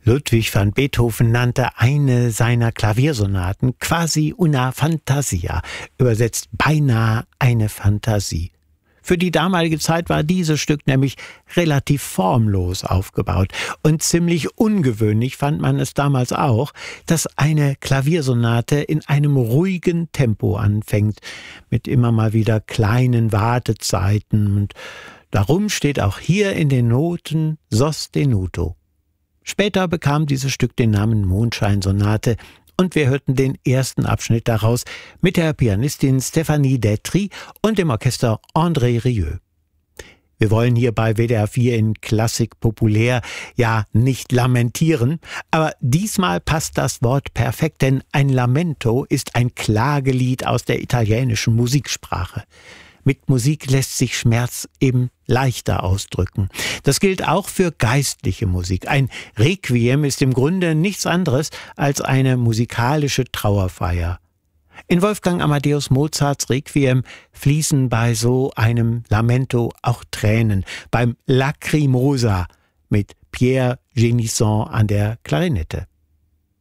Ludwig van Beethoven nannte eine seiner Klaviersonaten quasi una fantasia, übersetzt beinahe eine Fantasie. Für die damalige Zeit war dieses Stück nämlich relativ formlos aufgebaut und ziemlich ungewöhnlich fand man es damals auch, dass eine Klaviersonate in einem ruhigen Tempo anfängt, mit immer mal wieder kleinen Wartezeiten und darum steht auch hier in den Noten sostenuto. Später bekam dieses Stück den Namen Mondscheinsonate und wir hörten den ersten Abschnitt daraus mit der Pianistin Stéphanie Detry und dem Orchester André Rieu. Wir wollen hier bei WDR 4 in Klassik populär ja nicht lamentieren, aber diesmal passt das Wort perfekt, denn ein Lamento ist ein Klagelied aus der italienischen Musiksprache. Mit Musik lässt sich Schmerz eben leichter ausdrücken. Das gilt auch für geistliche Musik. Ein Requiem ist im Grunde nichts anderes als eine musikalische Trauerfeier. In Wolfgang Amadeus Mozarts Requiem fließen bei so einem Lamento auch Tränen. Beim Lacrimosa mit Pierre Génisson an der Klarinette.